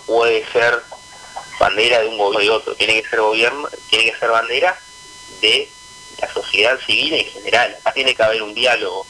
puede ser bandera de un gobierno o de otro, tiene que ser bandera de la sociedad civil en general. Acá tiene que haber un diálogo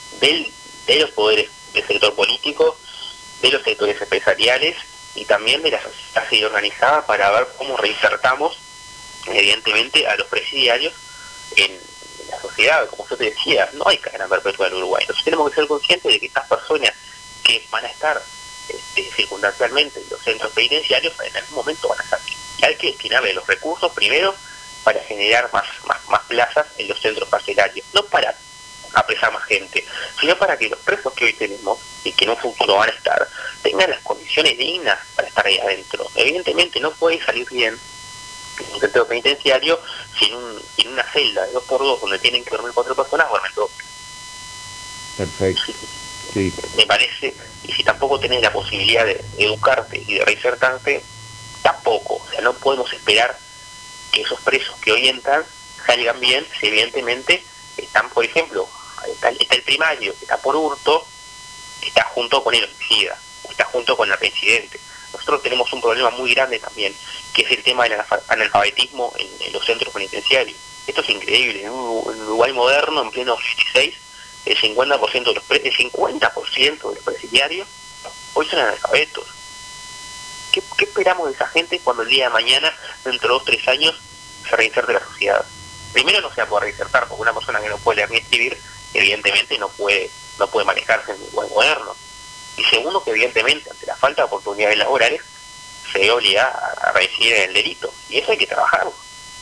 de los poderes del sector político, de los sectores empresariales y también de la sociedad civil organizada para ver cómo reinsertamos evidentemente a los presidiarios en la sociedad. Como yo te decía, no hay cadena perpetua en Uruguay. Entonces tenemos que ser conscientes de que estas personas que van a estar circunstancialmente en los centros penitenciarios en algún momento van a salir. Y hay que destinarle los recursos primero para generar más plazas en los centros carcelarios, no para apresar más gente, sino para que los presos que hoy tenemos y que en un futuro van a estar, tengan las condiciones dignas para estar ahí adentro. Evidentemente no puede salir bien un centro penitenciario sin una celda de 2x2 donde tienen que dormir 4 personas, duermen 2. Perfecto. Sí. Me parece, y si tampoco tenés la posibilidad de educarte y de reinsertarte, tampoco. O sea, no podemos esperar que esos presos que hoy entran salgan bien si evidentemente están, por ejemplo, está el primario que está por hurto, está junto con el homicida, o está junto con el reincidente. Nosotros tenemos un problema muy grande también, que es el tema del analfabetismo en los centros penitenciarios. Esto es increíble. En Uruguay moderno, en pleno 16, el 50% de los presidiarios hoy son analfabetos. ¿Qué esperamos de esa gente cuando el día de mañana, dentro de 2 o 3 años, se reinserte en la sociedad? Primero, no se va a poder reinsertar, porque una persona que no puede leer ni escribir, evidentemente no puede manejarse en Uruguay moderno. Y segundo, que evidentemente, ante la falta de oportunidades laborales, se ve obligada a reincidir en el delito. Y eso hay que trabajarlo.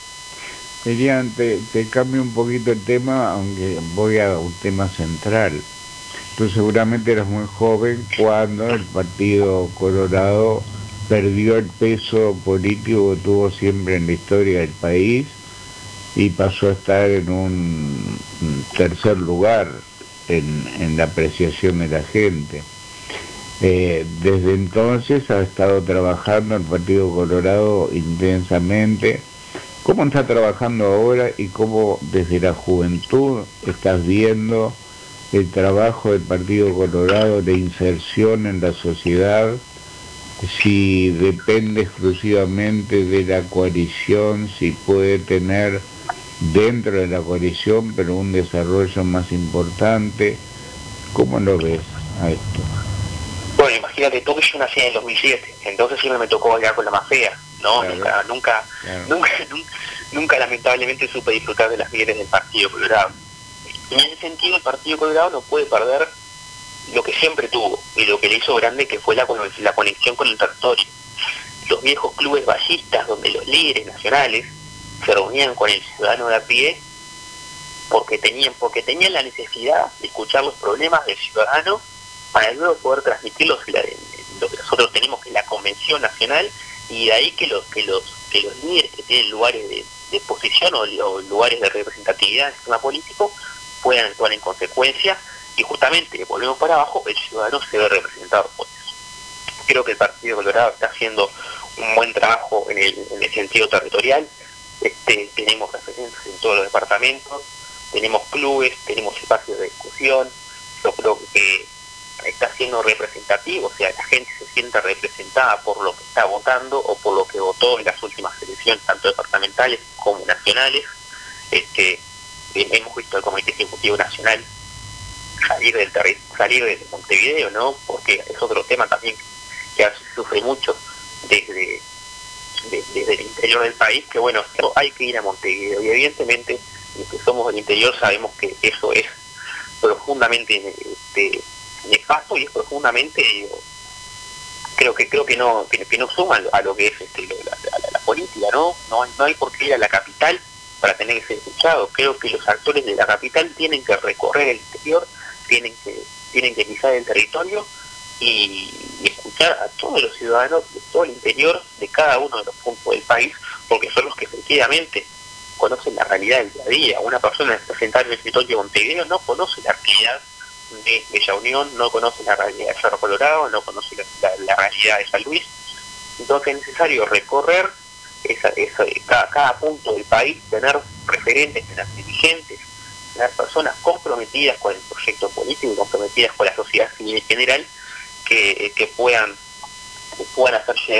Miriam, te cambio un poquito el tema, aunque voy a un tema central. Tú seguramente eras muy joven cuando el Partido Colorado perdió el peso político que tuvo siempre en la historia del país y pasó a estar en un tercer lugar en la apreciación de la gente. Desde entonces ha estado trabajando el Partido Colorado intensamente. ¿Cómo está trabajando ahora y cómo desde la juventud estás viendo el trabajo del Partido Colorado de inserción en la sociedad? Si depende exclusivamente de la coalición, si puede tener dentro de la coalición pero un desarrollo más importante. ¿Cómo lo ves a esto? Bueno, imagínate tú que yo nací en el 2007, entonces siempre me tocó bailar con la más fea, ¿no? Claro. Nunca lamentablemente supe disfrutar de las mieles del Partido Colorado. En ese sentido, el Partido Colorado no puede perder lo que siempre tuvo y lo que le hizo grande, que fue la conexión con el territorio. Los viejos clubes ballistas donde los líderes nacionales se reunían con el ciudadano de a pie porque tenían la necesidad de escuchar los problemas del ciudadano para luego poder transmitirlos en lo que nosotros tenemos, que es la Convención Nacional, y de ahí que los líderes que tienen lugares de posición o lugares de representatividad en el sistema político puedan actuar en consecuencia, y justamente volvemos para abajo, el ciudadano se ve representado por eso. Creo que el Partido Colorado está haciendo un buen trabajo en el sentido territorial. Tenemos referentes en todos los departamentos, tenemos clubes, tenemos espacios de discusión. Yo creo que está siendo representativo, o sea, la gente se siente representada por lo que está votando o por lo que votó en las últimas elecciones, tanto departamentales como nacionales. Hemos visto al Comité Ejecutivo Nacional salir de Montevideo, ¿no? Porque es otro tema también que sufre mucho desde el interior del país, que bueno, hay que ir a Montevideo, y evidentemente los que somos del interior sabemos que eso es profundamente nefasto y es profundamente, creo que no suma a lo que es la política, ¿no? No hay por qué ir a la capital para tener que ser escuchado. Creo que los actores de la capital tienen que recorrer el interior, tienen que pisar el territorio y escuchar a todos los ciudadanos de todo el interior de cada uno de los puntos del país, porque son los que efectivamente conocen la realidad del día a día. Una persona que está sentada en el escritorio de Montevideo no conoce la realidad de Bella Unión, no conoce la realidad de Cerro Colorado, no conoce la realidad de San Luis. Entonces es necesario recorrer cada punto del país, tener referentes, tener dirigentes, tener personas comprometidas con el proyecto político y comprometidas con la sociedad civil en general, que puedan hacer llegar